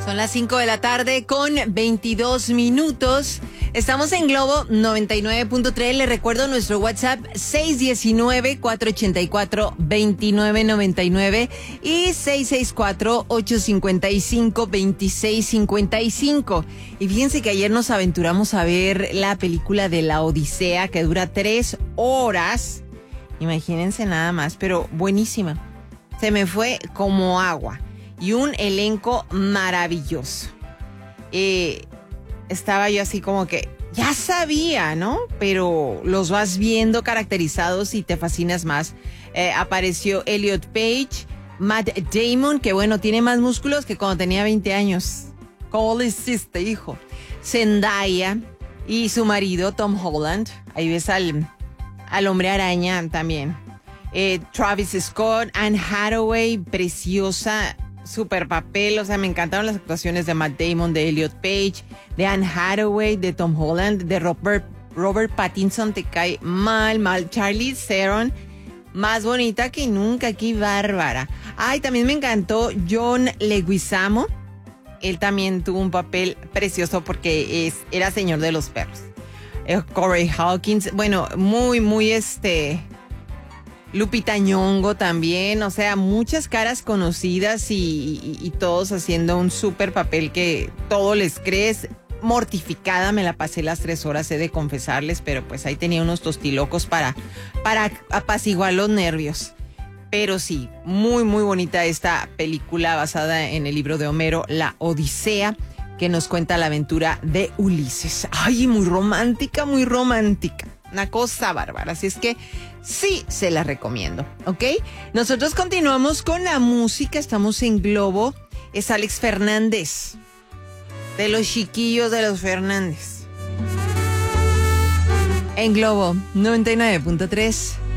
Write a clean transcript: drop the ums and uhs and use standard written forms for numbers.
Son las 5 de la tarde con 22 minutos. Estamos en Globo 99.3. Les recuerdo nuestro WhatsApp 619-484-2999 y 664-855-2655. Y fíjense que ayer nos aventuramos a ver la película de La Odisea, que dura 3 horas. Imagínense nada más, pero buenísima. Se me fue como agua. Y un elenco maravilloso. Estaba yo así como que ya sabía, ¿no? Pero los vas viendo caracterizados y te fascinas más. Apareció Elliot Page, Matt Damon, que bueno, tiene más músculos que cuando tenía 20 años. ¿Cómo lo hiciste, hijo? Zendaya y su marido Tom Holland. Ahí ves al Hombre Araña también. Travis Scott, Anne Hathaway, preciosa. Super papel, o sea, me encantaron las actuaciones de Matt Damon, de Elliot Page, de Anne Hathaway, de Tom Holland, de Robert Pattinson, te cae mal. Charlize Theron, más bonita que nunca, qué bárbara. Ay, también me encantó John Leguizamo, él también tuvo un papel precioso porque era señor de los perros. Corey Hawkins, bueno, muy Lupita Nyong'o también, o sea, muchas caras conocidas y todos haciendo un súper papel que todo les crees. Mortificada me la pasé las 3 horas, he de confesarles, pero pues ahí tenía unos tostilocos para apaciguar los nervios. Pero sí, muy bonita esta película basada en el libro de Homero, La Odisea, que nos cuenta la aventura de Ulises. Ay, muy romántica. Una cosa bárbara, así es que sí se la recomiendo, ¿ok? Nosotros continuamos con la música, estamos en Globo. Es Alex Fernández, de los chiquillos de los Fernández. En Globo 99.3.